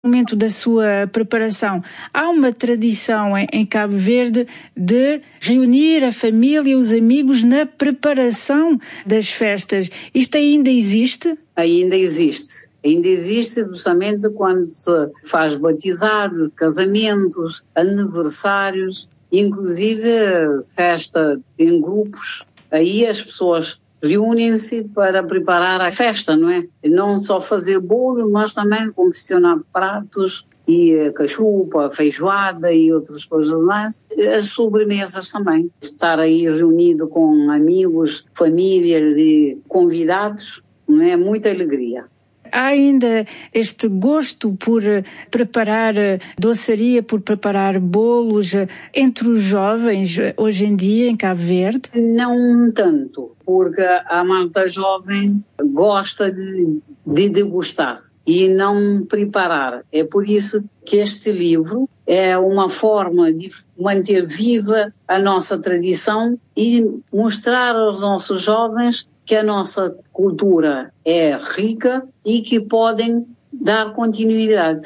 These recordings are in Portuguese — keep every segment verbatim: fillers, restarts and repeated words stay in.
No momento da sua preparação, há uma tradição em, em Cabo Verde de reunir a família e os amigos na preparação das festas. Isto ainda existe? Ainda existe. Ainda existe justamente quando se faz batizados, casamentos, aniversários, inclusive festa em grupos. Aí as pessoas reúnem-se para preparar a festa, não é? Não só fazer bolo, mas também confeccionar pratos e cachupa, feijoada e outras coisas mais. As sobremesas também. Estar aí reunido com amigos, família e convidados, não é? Muita alegria. Há ainda este gosto por preparar doçaria, por preparar bolos entre os jovens hoje em dia em Cabo Verde? Não tanto, porque a malta jovem gosta de, de degustar e não preparar. É por isso que este livro é uma forma de manter viva a nossa tradição e mostrar aos nossos jovens que a nossa cultura é rica e que podem dar continuidade.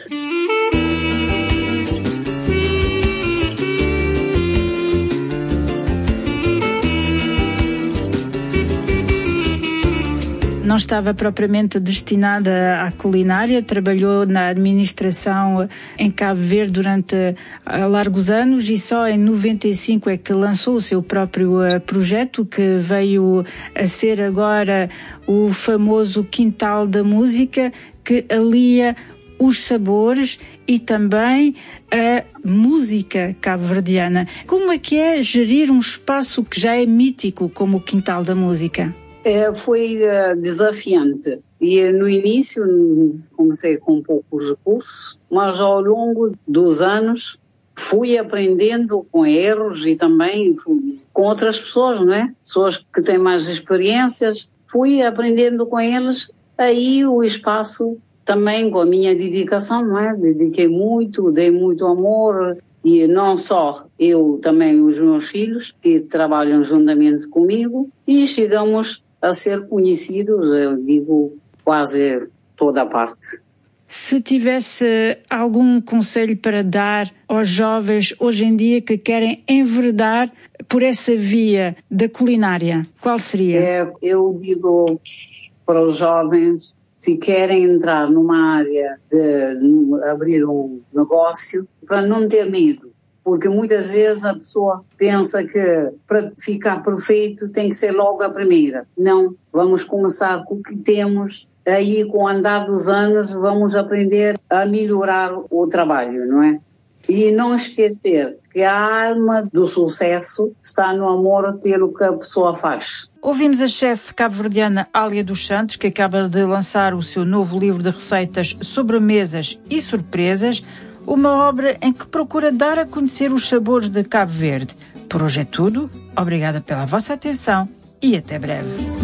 Não estava propriamente destinada à culinária, trabalhou na administração em Cabo Verde durante largos anos e só em noventa e cinco é que lançou o seu próprio projeto, que veio a ser agora o famoso Quintal da Música, que alia os sabores e também a música cabo-verdiana. Como é que é gerir um espaço que já é mítico como o Quintal da Música? É, foi uh, desafiante e no início comecei com poucos recursos, mas ao longo dos anos fui aprendendo com erros e também fui, com outras pessoas, não é? Pessoas que têm mais experiências, fui aprendendo com eles, aí o espaço também com a minha dedicação, não é? Dediquei muito, dei muito amor e não só eu, também os meus filhos que trabalham juntamente comigo e chegamos a ser conhecidos, eu digo, quase toda a parte. Se tivesse algum conselho para dar aos jovens hoje em dia que querem enveredar por essa via da culinária, qual seria? É, eu digo para os jovens, se querem entrar numa área de, de abrir um negócio, para não ter medo. Porque muitas vezes a pessoa pensa que para ficar perfeito tem que ser logo a primeira. Não, vamos começar com o que temos, aí com o andar dos anos vamos aprender a melhorar o trabalho, não é? E não esquecer que a alma do sucesso está no amor pelo que a pessoa faz. Ouvimos a chefe cabo-verdiana Ália dos Santos, que acaba de lançar o seu novo livro de receitas, sobremesas e surpresas, uma obra em que procura dar a conhecer os sabores de Cabo Verde. Por hoje é tudo. Obrigada pela vossa atenção e até breve.